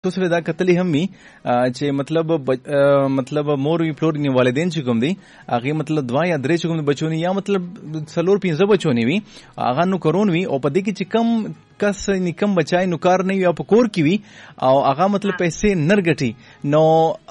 سره دا کتلی هم می چې مطلب مور وی پلور نی والدین چې کوم دي هغه مطلب 2 یا 3 چې کوم بچونی یا مطلب 4-5 بچونی وي هغه نو کرون وي او په دې کې چې کم کس نکم بچای نو کار نه یا په کور کې وي او هغه مطلب پیسې نرګټي نو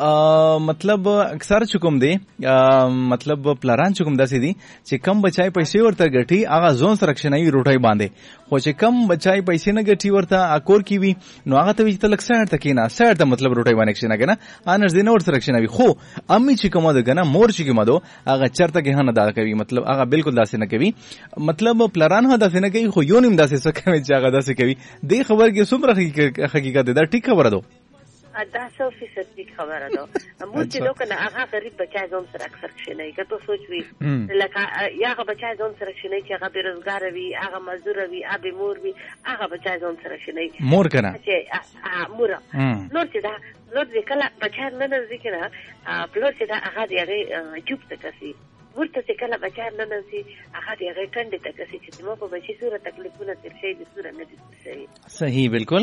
مطلب اکثر چې کوم دي مطلب پلاران چې کوم داسې دي چې کم بچای پیسې ورته ګټي هغه ځون سرکشنای روټي باندې خو چې کم بچای پیسې نه ګټي ورته اکور کې وي نو هغه ته چې تلک ساړ تکینا ساړ ته مطلب روټي باندې کښینه کنه انر دینه ور سرکشنای خو امي چې کومه ده کنه مور چې کومه ده هغه چرته کې نه دا کوي مطلب هغه بالکل داسې نه کوي مطلب پلاران هدا داسې نه کوي خو یو نیم داسې څه کوي چې هغه داسې کوي دې خبر کې څومره حقیقت ده ټیک خبره ده دا 100% ټیک خبره ده موږ چې نو کنه هغه غریب بچای زوم سره اکثر کښینای کته سوچ وی لکه یا هغه بچای زوم سره کښینای چې هغه بیروزګار وي هغه مزدور وي ابي مور وي هغه بچای زوم سره کښینای مور کنه چې مور نور چې دا نور دې کله بچای نه ذکر پلور چې دا هغه دی جوب ته کسي ورته چې کله بچای نه نسی هغه دی هغه کنده ته کسي چې مو په بچی سره تکلیفونه تر شي د سره نه دي صحیح بالکل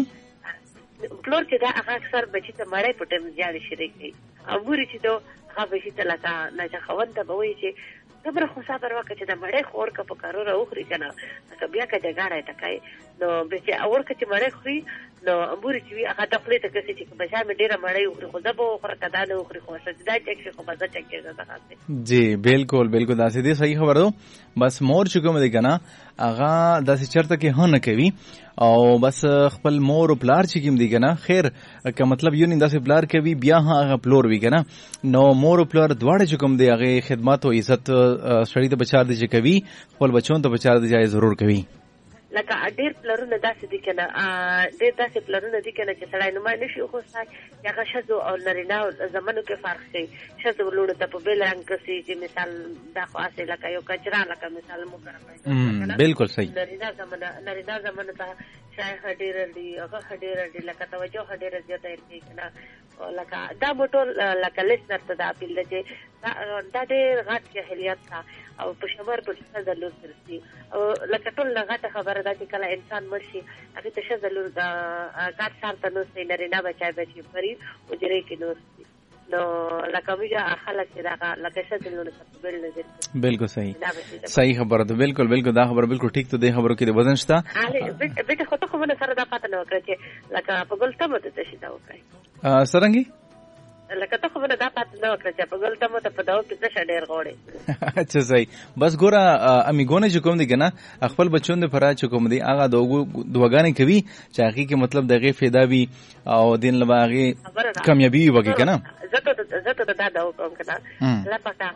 پلور چې دا هغه اکثر بچی ته مړی په ټیم زیاده شریک دی او ګوري چې دا هغه بچی ته لکه نه خوند ته وایي چې صبر خو صبر وکړه چې دا مړی خور کا په کارو راوخري کنه که بیا که جګړه تکای نو به چې اور که چې مړی خوري نو امبوري چې هغه د خپل ته کسي چې بچا مې ډیره مړی خوري خو دا به خور کدا نه خوري خو سجدا چک شي خو مزه چک کېږي جی بالکل بالکل داسې دي صحیح خبر ده بس مور چې کوم دی کنه هغه داسې چرته کې نه کوي او بس خپل مور او پلار چې کوم دی کنه خیر که مطلب یو نه داسې پلار کوي بیا هغه پلور وی کنه نو مور او پلار دواړه چې کوم دی هغه خدمات او عزت سړی ته بچار دی چې کوي خپل بچون ته بچار دی ضرور کوي لکه ډېر پلرونه داسې دي کنه ډېر داسې پلرونه دي کنه چې سړی نو مې نشي خو سای هغه شذو او نارینه زمانو کې فرق شي شذو لونه ته په بل رنگ کې چې مثال دا خو اصل لکه یو کچرا لکه مثال مو کړم بالکل صحیح نارینه زمانو ته شای هډیر دی هغه هډیر دی لکه توجه هډیر زیاته کوي کنه لکه دا موټر لکه لیسنر ته دا پیل دی دا ډېر غټ جاهلیت تا او په شمار په څه د لوستل سي او لکه ټول غټه خبره ده چې کله انسان مرشي هغه ته څه د لور دا کار سره نو سي نارینه بچای بچي پرې او جری کې نو نو لکه ویجا خلک دا لکه څه د لور په بل نظر بالکل صحیح خبره ده بالکل دا خبره بالکل ټیک ته ده خبرو کې د وزن شته حاله بیت خو ته خو نه سره دا پاتې نو کړی چې لکه په ګلته مو ته شي دا وکړي سرنګي لکه ته خو نه دا پاتې نو کړی چې په ګلته مو ته په داو کې څه ډېر غوړي اچھا صحیح بس ګوره امیګونه چې کوم دي کنه خپل بچون د فرا چې کوم دي هغه دوغانې کوي چې هغه کې مطلب دغه فایده وي او دین لباغي کامیابی وږي کنه زته دا کوم کنه لا پټا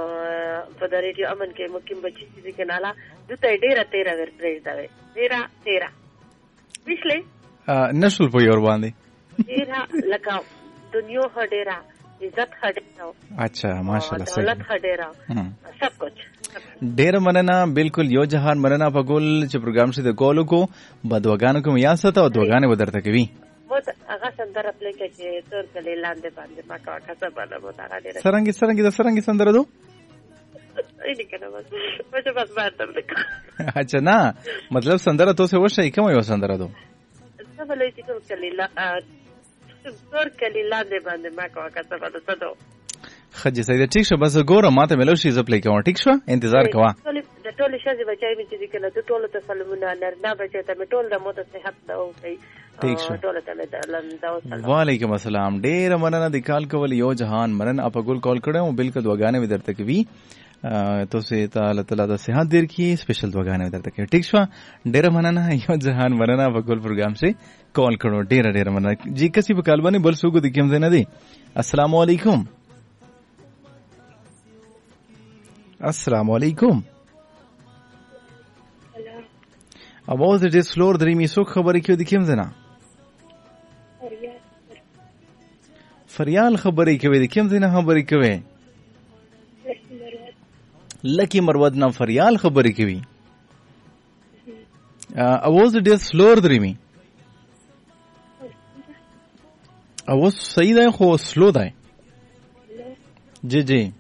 په د ریډیو امن کې مکیم بچی چې کنه لا دته ډیره 13 ور پریز دا 13 پښلې نشل په یور باندې 13 لکه دنیا هډیرا عزت هډیرا اچھا ماشاءالله دولت هډیرا سب کچھ ډیر مننه بالکل یو جهان مننه په ګول چې پروګرام شته کولو کو بدوګانو کوم یا ست او دوګانې ودرته کوي مو هغه سندره پلی کې چې تور کله لاندې باندې ما کا کسه باندې مو هغه ډیر سرنګي سندره دو اینی کنه بس باندې اچھا نه مطلب سندره تو څه وشي کوم یو سندره دو څه بلې چې تور کله لاندې باندې ما کا کسه باندې سدو خجه سید ٹھیک شو بس ګوره ماته ملو شي ز پلی کوم ٹھیک شو انتظار کوا د ټول شاجي بچای می چې کنه د ټول ته سلامونه نرنا بچای ته ټول د مو ته صحت دا او کوي ٹھیک شو ټول ته دا وعلیکم السلام ډیر مننه د کال کول یو جهان مننه اپ ګل کال کړو بالکل دوغانې ودرته کوي تو سه تعالی تعالی د صحت دیر کی سپیشل دوغانې ودرته کوي ٹھیک شو ډیر مننه یو جهان مننه اپ ګل پروګرام سے کال کړو ډیر مننه جی کسي په کال باندې بل سوګو د کوم زنه دي السلام علیکم السلام علیکم اواز دې سلور درې می سو خبرې کې د کوم زنه فریال خبرې کوي د کوم زنه خبرې کوي لکی مرود نام فریال خبرې کوي اواز دې سلور درې می اواز صحیح ده خو سلو ده جی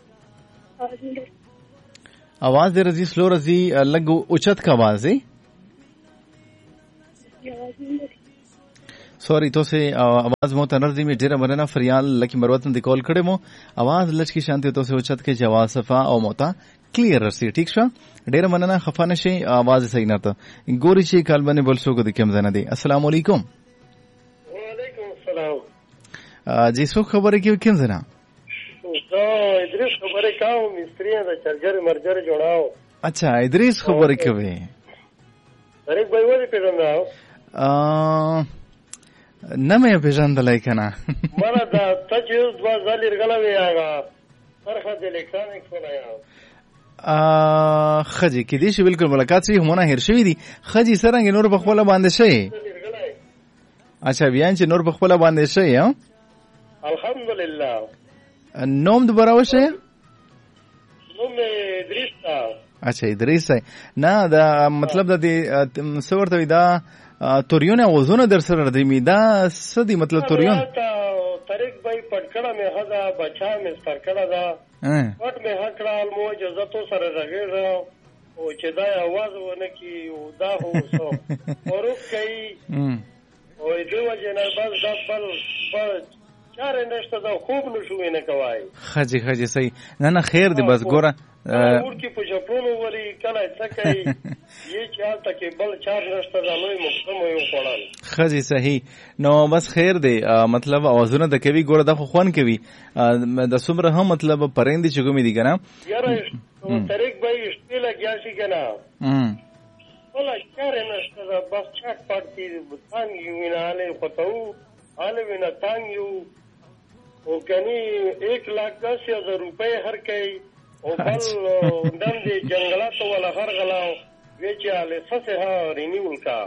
आवाज दे रजी स्लो रजी अलग उचत का आवाज है سوري توسه आवाज مو تنرځي می ډیره مننه فریال لکه مروتن دی کال کړم आवाज لچ کی شانتی توسه اوچت کې جواز صفا او موتا کلیر رسی ٹھیک شو ډیره مننه خفانه شي आवाज صحیح نه ته ګوري شي کال باندې بل سو کو د کوم زنه دی السلام علیکم وعلیکم السلام جی سو خبره کې کوم زنه ادریس خبره کاو مستری دا چرجر مرجر جوړاو اچھا ادریس خبره کوي طارق بھائی ولی پیژناو نه مې پیژندلای کنه مړه دا تاسو دوا ځلې رغلوي هغه فرخه د الکترونیکس ولایا خجی کې دي چې بالکل ملاقات سي همونه هر شوی دي خجی سرنګ نور په خپل باندې شي اچھا بیان چې نور په خپل باندې شي ها الحمدلله نوم د براوشه نوم ادریس تا اچھا ادریس نه دا مطلب د څورته دا توریونه وزونه در سره د میدا سدي مطلب توریون طارق بھائی پټکړه مې هدا بچا مې سترکړه دا پټ مې هکړه مو اجازه تو سره راغېږه او چې دا आवाज ونه کی دا هو سو ورک کوي او دې وجه نه بس چار نشته دا خوب نشو نه کوي خجی صحیح نه خیر دی بس ګوره ورکی په جپونو ولی کله څه کوي یی چال تکي بل چار نشته دا لوی مقام یو خړل خجی صحیح نو بس خیر دی مطلب اوازونه د کوي ګوره د خو خوان کوي د څومره هم مطلب پرېندې چې کومې دي کنه یاره طارق بھائی شپې لګیا شي کنه ولا چار نشته دا بس چاک پړتي بوتان یویناله خطو حال وینا تانګ یو او کني 1,10,000 روپے هر کوي او بل دم دي جنگلات ولا هر غلاو ویچاله سسه رینیول کا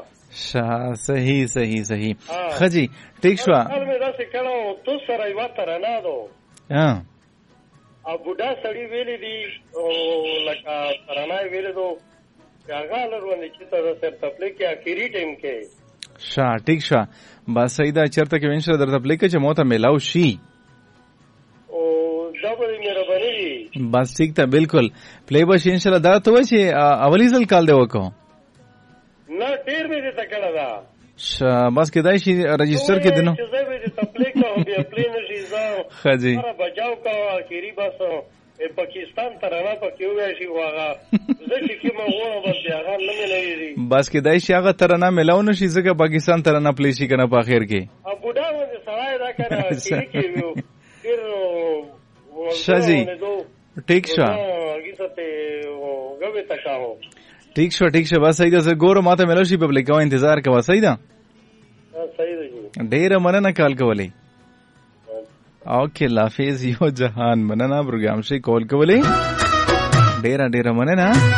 صحیح خجی ٹھیک شو حال مې راځي کړه تو سره یو تر نه دو ها ا بوډا سړی ویلې دي او لکه ترانه ویلې دو هغه لرونه چې تر سر تپلې کې اخیری ټیم کې ٹھیک شو بس سیدا چرته کې وینځه درته پلیکه چې موته ملاو شي او دا به مهرباني بس ٹھیک ته بالکل پلی به ان شاء الله دا ته چې اولی ځل کال دی وکړو نه ډیر مې ته کړه دا بس کدای شي رجستر کې دینو چې زه به تپلیک او بیا پلین شي زه خجی سره بچاو کا اخیری بس پاکستان ترانه پکې وای شي واغه زه چې کومه وونه بس هغه نه ملي بس کدای شي هغه ترانه ملاو نشي ځکه پاکستان ترانه پلی شي کنه په اخر کې بوډا ونه سړی دا کړه چې یو ډیر شجی ٹھیک شو ٹھیک شو بس صحیح ده ګورو ماته ملو شي په لیکو انتظار کوه صحیح ده ډیر مننه کال کولی اوکے لافیز یو جهان مننه پروګرام شي کال کولی ډیر مننه